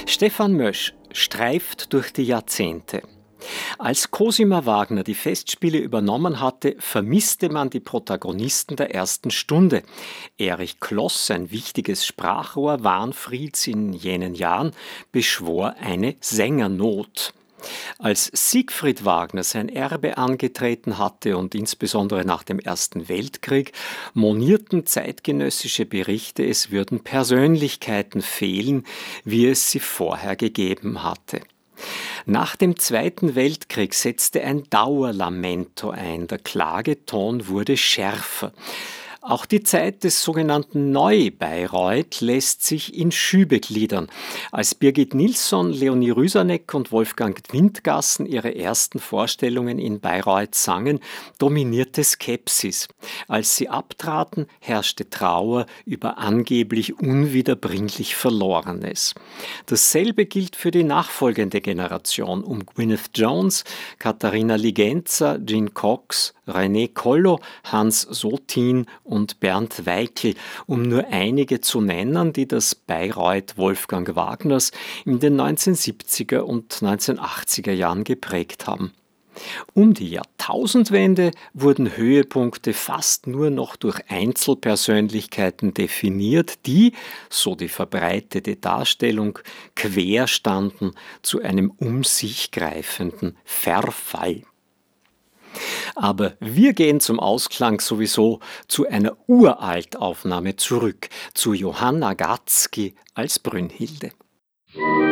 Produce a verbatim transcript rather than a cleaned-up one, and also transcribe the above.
Stefan Mösch streift durch die Jahrzehnte. Als Cosima Wagner die Festspiele übernommen hatte, vermisste man die Protagonisten der ersten Stunde. Erich Kloss, ein wichtiges Sprachrohr Wahnfrieds in jenen Jahren, beschwor eine Sängernot. Als Siegfried Wagner sein Erbe angetreten hatte und insbesondere nach dem Ersten Weltkrieg, monierten zeitgenössische Berichte, es würden Persönlichkeiten fehlen, wie es sie vorher gegeben hatte. Nach dem Zweiten Weltkrieg setzte ein Dauerlamento ein, der Klageton wurde schärfer. Auch die Zeit des sogenannten Neu-Bayreuth lässt sich in Schübe gliedern. Als Birgit Nilsson, Leonie Rüsaneck und Wolfgang Windgassen ihre ersten Vorstellungen in Bayreuth sangen, dominierte Skepsis. Als sie abtraten, herrschte Trauer über angeblich unwiederbringlich Verlorenes. Dasselbe gilt für die nachfolgende Generation um Gwyneth Jones, Katharina Ligenza, Jean Cox, René Collo, Hans Sotin und Bernd Weikel, um nur einige zu nennen, die das Bayreuth Wolfgang Wagners in den neunzehnhundertsiebziger und neunzehnhundertachtziger Jahren geprägt haben. Um die Jahrtausendwende wurden Höhepunkte fast nur noch durch Einzelpersönlichkeiten definiert, die, so die verbreitete Darstellung, quer standen zu einem um sich greifenden Verfall. Aber wir gehen zum Ausklang sowieso zu einer Uraltaufnahme zurück, zu Johanna Gatzki als Brünnhilde.